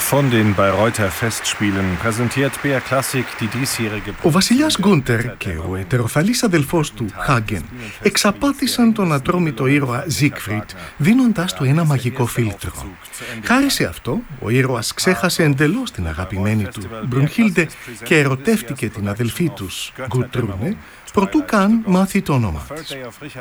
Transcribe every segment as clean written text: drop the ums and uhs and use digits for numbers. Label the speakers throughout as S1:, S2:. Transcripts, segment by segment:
S1: Von den Bayreuther Festspielen präsentiert BR Classic die diesjährige...
S2: Ο βασιλιάς Γκούντερ και ο ετεροθαλής αδελφός του Χάγκεν εξαπάτησαν τον ατρόμητο ήρωα Ζίγκφριντ, δίνοντάς του ένα μαγικό φίλτρο. Χάρη σε αυτό, ο ήρωας ξέχασε εντελώς την αγαπημένη του Μπρουνχίλντε και ερωτεύτηκε την αδελφή τους Γκουτρούνε, προτού καν μάθει το όνομα της.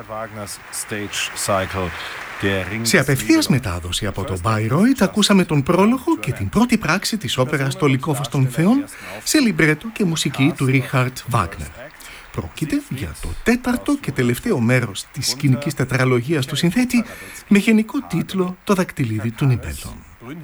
S2: Σε απευθείας μετάδοση από τον Bayreuth ακούσαμε τον πρόλογο και την πρώτη πράξη της όπερας «Το Λυκόφως των Θεών» σε λιμπρέτο και μουσική του Ρίχαρτ Βάγνερ. Πρόκειται για το τέταρτο και τελευταίο μέρος της σκηνικής τετραλογίας του συνθέτη με γενικό τίτλο «Το δακτυλίδι του Νιμπέλων».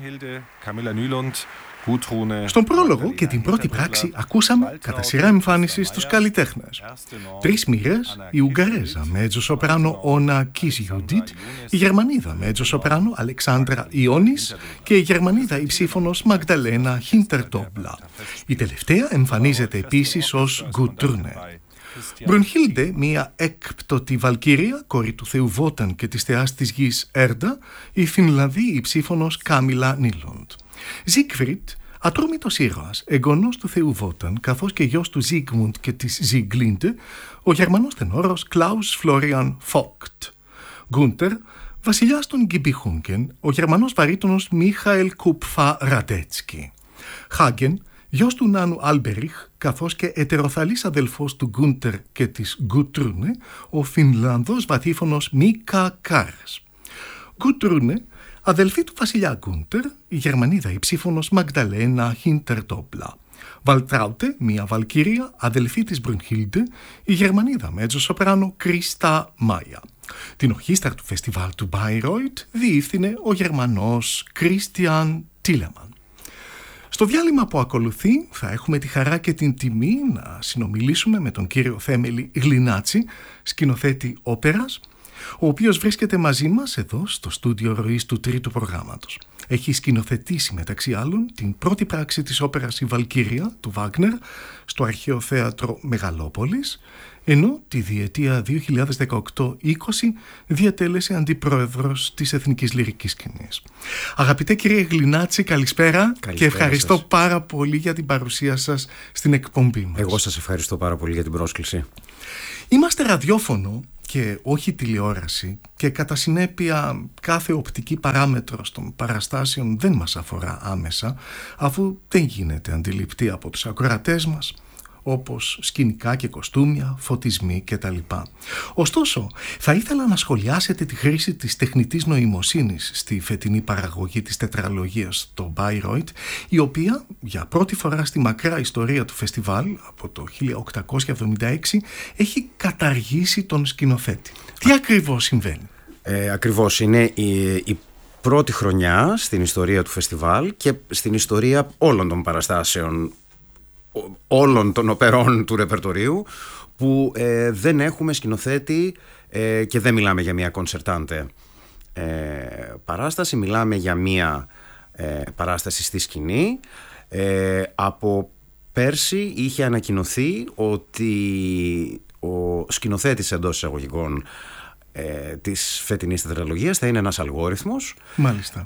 S2: Στον πρόλογο και την πρώτη πράξη ακούσαμε κατά σειρά εμφάνισης τους καλλιτέχνες. Τρεις μοίρες, η Ουγγαρέζα με έτζο-σοπράνο Όνα Κις-Ιούντιτ, η Γερμανίδα με έτζο-σοπράνο Αλεξάνδρα Ιόνις και η Γερμανίδα υψήφωνος Μαγδαλένα Χίντερτόμπλα. Η τελευταία εμφανίζεται επίσης ως Γκουτρούνε. Μπρουνχίλντε, μία έκπτωτη βαλκύρια, κόρη του θεού Βόταν και της θεάς της γης Έρντα, η Φινλανδή υψήφωνος Κάμιλα Νίλοντ. Ζίγκφριντ, ατρόμητος ήρωας, εγγονός του θεού Βόταν, καθώς και γιος του Ζίγμουντ και της Ζίγκλίντε, ο Γερμανός τενόρος Κλάους Φλόριαν Φόκτ. Γκούντερ, βασιλιάς των Γκιμπιχούγκεν, ο Γερμανός βαρύτονος Μίχαελ Κούπφα Ραντέτσκι. Χάγκεν, γιος του Νάνου Άλμπεριχ, καθώς και ετεροθαλής αδελφός του Γκούντερ και της Γκουτρούνε, ο Φινλανδός βαθύφωνος Μίκα Κάρας. Γκουτρούνε, αδελφή του βασιλιά Γκούντερ, η Γερμανίδα υψήφωνος Μαγδαλένα Χίντερτόμπλα. Βαλτράουτε, μία βαλκύρια, αδελφή της Μπρουνχίλντε, η Γερμανίδα μέτζο-σοπράνο Κρίστα Μάια. Την ορχήστρα του φεστιβάλ του Bayreuth διεύθυνε ο Γερμανός Κρίστιαν Τίλεμαν. Στο διάλειμμα που ακολουθεί θα έχουμε τη χαρά και την τιμή να συνομιλήσουμε με τον κύριο Θέμελη Γλινάτση, σκηνοθέτη όπερας, ο οποίος βρίσκεται μαζί μας εδώ στο στούντιο ροής του τρίτου προγράμματος. Έχει σκηνοθετήσει μεταξύ άλλων την πρώτη πράξη της όπερας «Η Βαλκύρια» του Βάγνερ στο Αρχαίο Θέατρο Μεγαλόπολης, ενώ τη διετία 2018-20 διατέλεσε αντιπρόεδρος της Εθνικής Λυρικής Σκηνής. Αγαπητέ κύριε Γλινάτση, καλησπέρα και ευχαριστώ σας πάρα πολύ για την παρουσία σας στην εκπομπή μας.
S3: Εγώ σας ευχαριστώ πάρα πολύ για την πρόσκληση.
S2: Είμαστε ραδιόφωνο και όχι τηλεόραση και κατά συνέπεια κάθε οπτική παράμετρος των παραστάσεων δεν μας αφορά άμεσα, αφού δεν γίνεται αντιληπτή από τους ακροατές μας, όπως σκηνικά και κοστούμια, φωτισμοί κτλ. Ωστόσο, θα ήθελα να σχολιάσετε τη χρήση της τεχνητής νοημοσύνης στη φετινή παραγωγή της τετραλογίας στο Bayreuth, η οποία για πρώτη φορά στη μακρά ιστορία του φεστιβάλ από το 1876 έχει καταργήσει τον σκηνοθέτη. Τι ακριβώς συμβαίνει?
S3: Ακριβώς, είναι η πρώτη χρονιά στην ιστορία του φεστιβάλ και στην ιστορία όλων των παραστάσεων, όλων των οπερών του ρεπερτορίου, που δεν έχουμε σκηνοθέτη και δεν μιλάμε για μια κονσερτάντε παράσταση, μιλάμε για μια παράσταση στη σκηνή. Από πέρσι είχε ανακοινωθεί ότι ο σκηνοθέτης εντός εισαγωγικών της φετινής τετραλογίας θα είναι ένας αλγόριθμος.
S2: Μάλιστα.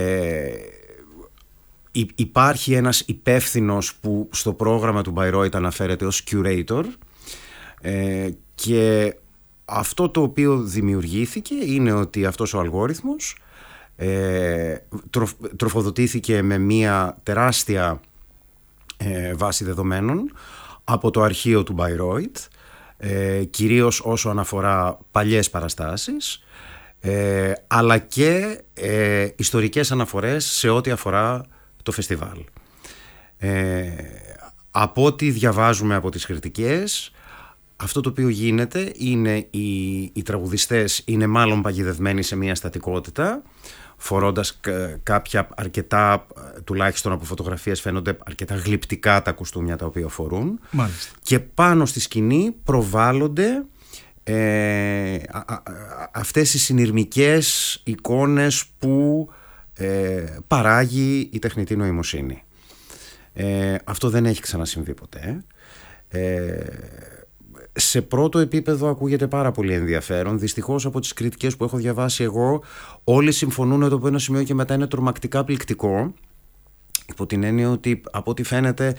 S3: Υπάρχει ένας υπεύθυνος που στο πρόγραμμα του Bayreuth αναφέρεται ως curator, και αυτό το οποίο δημιουργήθηκε είναι ότι αυτός ο αλγόριθμος τροφοδοτήθηκε με μια τεράστια βάση δεδομένων από το αρχείο του Bayreuth, κυρίως όσο αναφορά παλιές παραστάσεις, αλλά και ιστορικές αναφορές σε ό,τι αφορά το φεστιβάλ. Από ό,τι διαβάζουμε από τις κριτικές, αυτό το οποίο γίνεται είναι οι τραγουδιστές είναι μάλλον παγιδευμένοι σε μια στατικότητα, φορώντας κάποια αρκετά, τουλάχιστον από φωτογραφίες φαίνονται αρκετά γλυπτικά τα κουστούμια τα οποία φορούν.
S2: Μάλιστα.
S3: Και πάνω στη σκηνή προβάλλονται αυτές οι συνειρμικές εικόνες που παράγει η τεχνητή νοημοσύνη. Αυτό δεν έχει ξανασυμβεί ποτέ. Σε πρώτο επίπεδο ακούγεται πάρα πολύ ενδιαφέρον. Δυστυχώς από τις κριτικές που έχω διαβάσει εγώ, όλοι συμφωνούν ότι από ένα σημείο και μετά είναι τρομακτικά πληκτικό υπό την έννοια ότι από ό,τι φαίνεται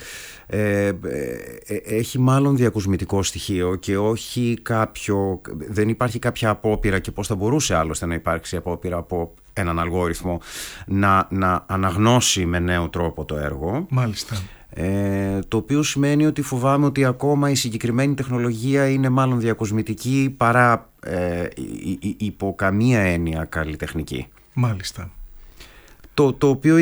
S3: έχει μάλλον διακοσμητικό στοιχείο και όχι δεν υπάρχει κάποια απόπειρα, και πώς θα μπορούσε άλλωστε να υπάρξει απόπειρα από έναν αλγόριθμο να αναγνώσει με νέο τρόπο το έργο.
S2: Μάλιστα.
S3: Το οποίο σημαίνει ότι φοβάμαι ότι ακόμα η συγκεκριμένη τεχνολογία είναι μάλλον διακοσμητική παρά υπό καμία έννοια καλλιτεχνική.
S2: Μάλιστα.
S3: Το οποίο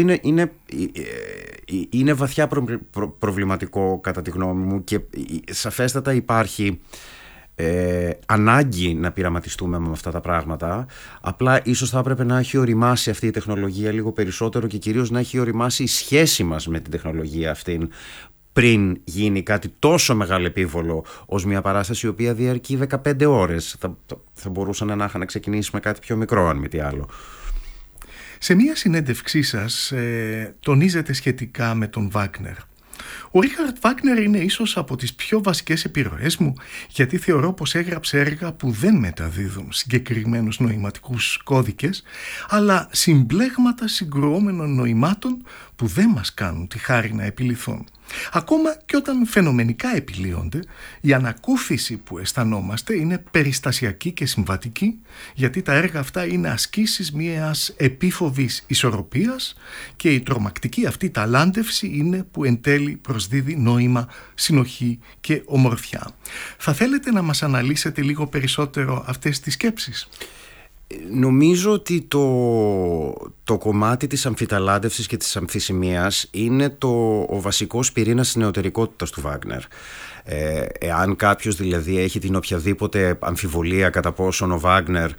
S3: είναι βαθιά προβληματικό κατά τη γνώμη μου, και σαφέστατα υπάρχει ανάγκη να πειραματιστούμε με αυτά τα πράγματα. Απλά ίσως θα έπρεπε να έχει οριμάσει αυτή η τεχνολογία λίγο περισσότερο, και κυρίως να έχει οριμάσει η σχέση μας με την τεχνολογία αυτήν, πριν γίνει κάτι τόσο μεγαλεπίβολο ως μια παράσταση η οποία διαρκεί 15 ώρες. Θα μπορούσαν να είχαν ξεκινήσει με κάτι πιο μικρό, αν μη τι άλλο.
S2: Σε μία συνέντευξή σας τονίζετε σχετικά με τον Βάγνερ. Ο Ρίχαρντ Βάγνερ είναι ίσως από τις πιο βασικές επιρροές μου, γιατί θεωρώ πως έγραψε έργα που δεν μεταδίδουν συγκεκριμένους νοηματικούς κώδικες, αλλά συμπλέγματα συγκρουόμενων νοημάτων που δεν μας κάνουν τη χάρη να επιληθούν. Ακόμα και όταν φαινομενικά επιλύονται, η ανακούφιση που αισθανόμαστε είναι περιστασιακή και συμβατική, γιατί τα έργα αυτά είναι ασκήσεις μιας επίφοβης ισορροπίας, και η τρομακτική αυτή ταλάντευση είναι που εν τέλει προσδίδει νόημα, συνοχή και ομορφιά. Θα θέλετε να μας αναλύσετε λίγο περισσότερο αυτές τις σκέψεις?
S3: Νομίζω ότι το κομμάτι της αμφιταλάντευσης και της αμφισημίας είναι ο βασικός πυρήνας της νεωτερικότητας του Βάγνερ. Εάν κάποιος δηλαδή έχει την οποιαδήποτε αμφιβολία κατά πόσον ο Βάγνερ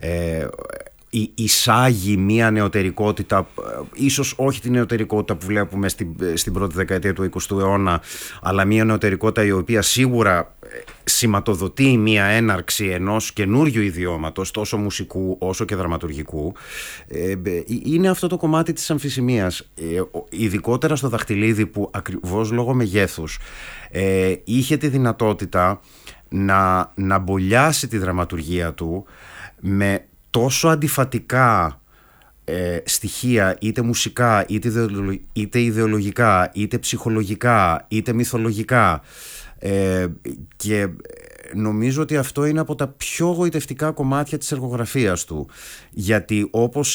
S3: εισάγει μία νεωτερικότητα, ίσως όχι την νεωτερικότητα που βλέπουμε στην πρώτη δεκαετία του 20ου αιώνα, αλλά μία νεωτερικότητα η οποία σίγουρα σηματοδοτεί μία έναρξη ενός καινούριου ιδιώματος, τόσο μουσικού όσο και δραματουργικού, είναι αυτό το κομμάτι της αμφισημίας. Ειδικότερα στο Δαχτυλίδι, που ακριβώς λόγω μεγέθους είχε τη δυνατότητα να μπολιάσει τη δραματουργία του με τόσο αντιφατικά στοιχεία, είτε μουσικά, είτε ιδεολογικά, είτε ψυχολογικά, είτε μυθολογικά, και νομίζω ότι αυτό είναι από τα πιο γοητευτικά κομμάτια της εργογραφίας του, γιατί όπως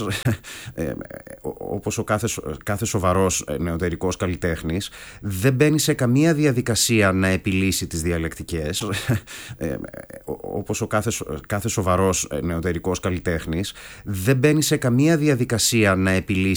S3: ο κάθε σοβαρός νεωτερικός καλλιτέχνης δεν μπαίνει σε καμία διαδικασία να επιλύσει τις διαλεκτικές, όπως ο κάθε σοβαρός νεωτερικός καλλιτέχνης δεν μπαίνει σε καμία διαδικασία να επιλύσει